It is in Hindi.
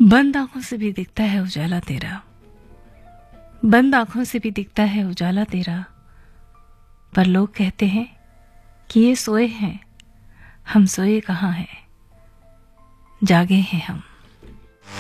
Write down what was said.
बंद आंखों से भी दिखता है उजाला तेरा, बंद आंखों से भी दिखता है उजाला तेरा, पर लोग कहते हैं कि ये सोए हैं, हम सोए कहाँ हैं, जागे हैं हम।